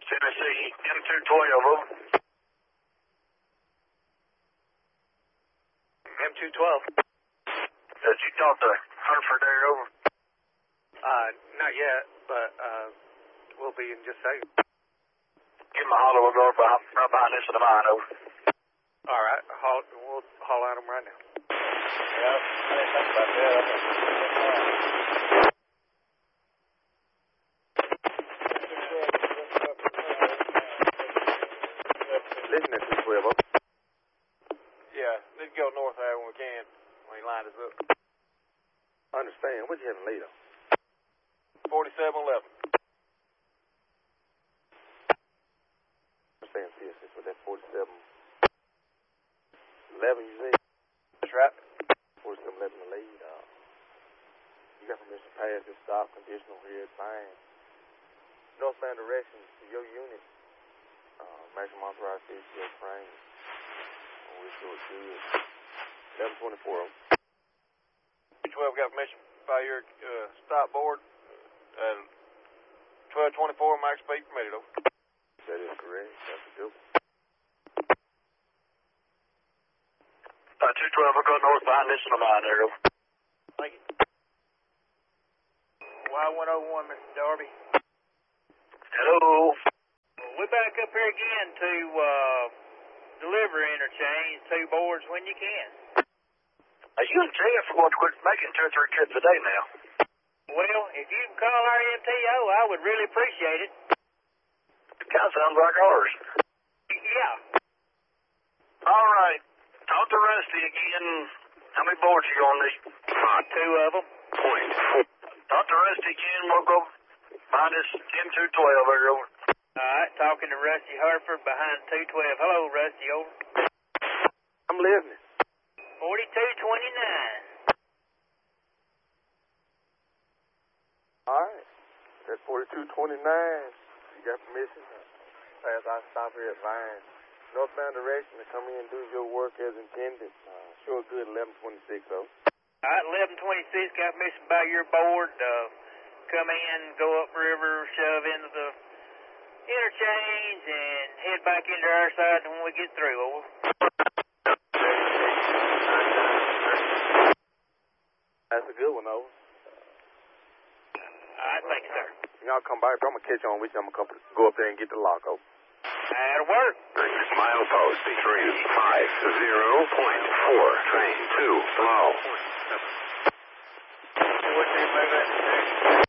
Tennessee, M212, over. M212. Did you talk to Hereford there, over? Not yet, but we'll be in just a second. Give him a holler, we'll go right behind this in the mine, over. All right, we'll haul at them right now. Yeah, I didn't think about that. Listen to 212, over. Yeah, let's go north there when we can, when he lined us up. I understand. What you having later? 4711. Understand, this with that 4711, you say? That's right. 4711 the lead. You got permission to pass this stop conditional here at Vine. Northbound direction to your unit. Maximum authorized speed to your frame. We're sure it's good. 1124. 12 got permission by your stop board. 1224 max speed permitted, over. That is correct. That's a good one. 212, we'll go north behind this in the mine there, over. Thank you. Y101, Mr. Darby. Hello. We're back up here again to deliver interchange 2 boards when you can. You and Jeff are going to quit making 2 or 3 trips a day now. Well, if you can call our MTO, I would really appreciate it. It kind of sounds like ours. Yeah. All right. Talk to Rusty again. How many boards you going to need? 2 of them. Point. Talk to Rusty again. We'll go behind this M212 over, over. All right, talking to Rusty Hereford behind 212. Hello, Rusty, over. I'm listening. 4229. All right. That's 4229. You got permission? Pass our stop here at Vine. Northbound direction to come in and do your work as intended. Sure good, 1126, though. All right, 1126, got permission by your board. Come in, go upriver, shove into the interchange, and head back into our side when we get through, over. That's a good one, over. All right, thank you, sir. Y'all come by. If I'm going to catch on with you, I'm going to go up there and get the lock, over. That'll work. Milepost 350.4, train 2, slow. What's the